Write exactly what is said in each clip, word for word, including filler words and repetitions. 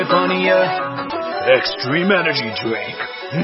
Extreme energy drink.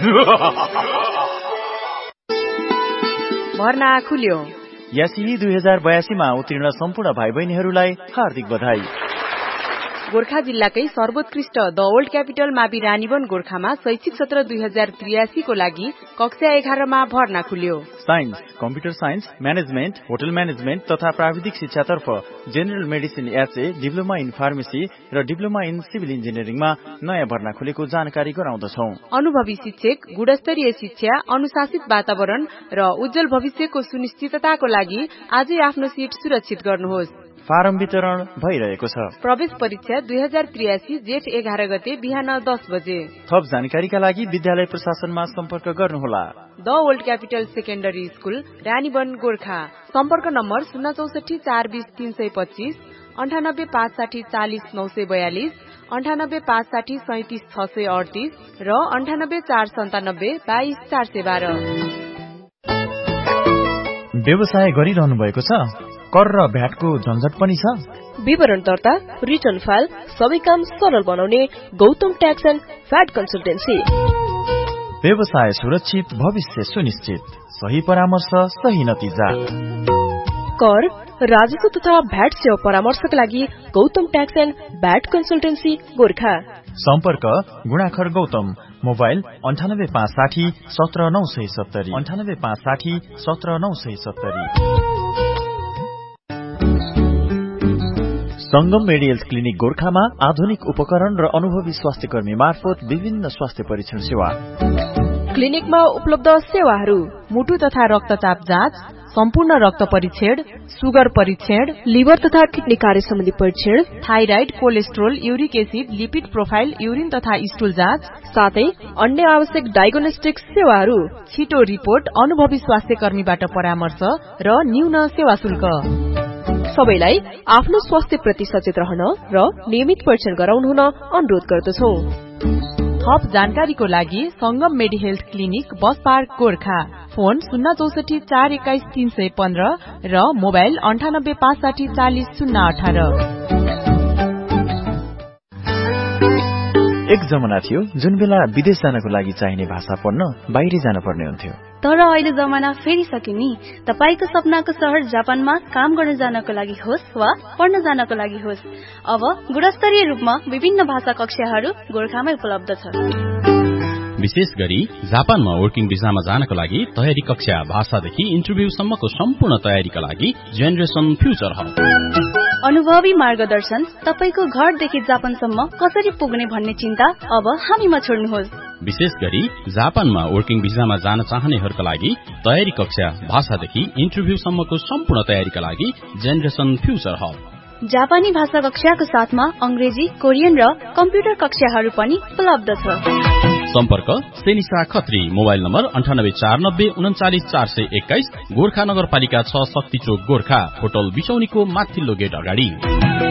भर्ना खुल्यो। यासिही दुई हजार बयासीमा उत्तीर्ण सम्पूर्ण भाइ बहिनीहरूलाई हार्दिक बधाई। गोर्खा जिल्लाकै सर्वोत्कृष्ट द ओल्ड क्यापिटल मावि रानीवन गोर्खामा शैक्षिक सत्र दुई हजार त्रियासी को लागि कक्षा एघारमा भर्ना खुल्यो। Science, computer science, management, hotel management तथा प्राविधिक शिक्षातर्फ general medicine HA, diploma in pharmacy र डिप्लोमा इन सिभिल इन्जिनियरिङमा नयाँ भर्ना खुलेको जानकारी गराउँदछौ। अनुभवी शिक्षक, गुणस्तरीय शिक्षा, अनुशासित वातावरण र उज्जवल भविष्यको सुनिश्चितताको लागि आजै आफ्नो सीट सुरक्षित गर्नुहोस्। फारम वितरण भइरहेको छ। प्रवेश परीक्षा दुई हजार त्रियासी जेठ एघार गते बिहान दस बजे। थप जानकारीका लागि विद्यालय प्रशासनमा सम्पर्क गर्नुहोला। The old capital secondary school Ranivan Gorkha. सम्पर्क नम्बर शून्य चौसठी चार बीस तीन सय पच्चीस, अन्ठानब्बे पाँच साठी चालिस नौ सय बयालिस, अन्ठानब्बे पाँच साठी सैतिस छ सय अडतिस र अन्ठानब्बे चार सन्तानब्बे बाइस चार सय बाह्र। व्यवसाय गरिरहनु भएको छ? कर र भ्याटको झन्झट पनि छ? विवरण दर्ता, रिटर्न फाइल सबै काम सरल बनाउने Gautam tax and VAT consultancy. व्यवसाय सुरक्षित, भविष्य सुनिश्चित, सही परामर्श, सही नतिजा। कर, राजस्व तथा भ्याट सेवा परामर्शका लागि Gautam tax and VAT consultancy Gorkha. सम्पर्क गुणाखर गौतम, मोबाइल अन्ठानब्बे पाँच साठी सत्र नौ सय सत्तरी, अन्ठानब्बे पाँच साठी सत्र नौ सय सत्तरी। संगम मेडिकल क्लिनिक गोर्खामा आधुनिक उपकरण र अनुभवी स्वास्थ्य कर्मी मार्फत विभिन्न स्वास्थ्य परीक्षण सेवा। क्लिनिकमा उपलब्ध सेवाहरू: मुटु तथा रक्तचाप जाँच, सम्पूर्ण रक्त परीक्षण, सुगर परीक्षण, लिभर तथा किडनी कार्य सम्बन्धी परीक्षण, thyroid, cholesterol, uric acid, lipid profile, urine तथा स्टुल जाँच, साथै अन्य आवश्यक डायग्नोस्टिक सेवाहरू। छिटो रिपोर्ट, अनुभवी स्वास्थ्य कर्मीबाट परामर्श र न्यून सेवा शुल्क। सबैलाई आफ्नो स्वास्थ्य प्रति सचेत रहन र नियमित परीक्षण गराउनु हुन अनुरोध गर्दछौ। थप जानकारीको लागि संगम मेडी health clinic, bus park Gorkha. Phone शून्य चौसठी चार एक्काइस तीन सय पन्ध्र र मोबाइल अन्ठानब्बे पाँच साठी चालिस शून्य अठार। एक जमाना थियो जुन बेला विदेश जानको लागि चाहिने भाषा पढ्न बाहिर जान पर्ने हुन्थ्यो। तर अहिले जमाना फेरिसक्यो नि। तपाईको सपनाको शहर जापानमा काम गर्न जानको लागि होस् वा पढ्न जानको लागि होस्, अब गुणस्तरीय रूपमा विभिन्न भाषा कक्षाहरू गोर्खामै उपलब्ध छ। विशेष गरी जापानमा वर्किङ भिसामा जानको लागि तयारी कक्षा, भाषादेखि इन्टरभ्यूसम्मको सम्पूर्ण तयारीका लागि जेनरेसन फ्युचर हब। अनुभवी मार्गदर्शन, तपाईको घरदेखि जापानसम्म कसरी पुग्ने भन्ने चिन्ता अब हामीमा छोड्नुहोस्। विशेष गरी जापानमा वर्किङ भिसामा जान चाहनेहरूका लागि तयारी कक्षा, भाषादेखि इन्टरभ्यूसम्मको सम्पूर्ण तयारीका लागि जेनरेसन फ्युचर हब। जापानी भाषा कक्षाको साथमा अंग्रेजी, कोरियन र कम्प्युटर कक्षाहरू पनि उपलब्ध छ। सम्पर्क सेनिसा खत्री, मोबाइल नम्बर अन्ठानब्बे चार नब्बे उन्चालिस चार सय एक्काइस, गोर्खा नगरपालिका छ, शक्ति चोक गोर्खा, होटल बिसौनीको माथिल्लो गेट अगाडि।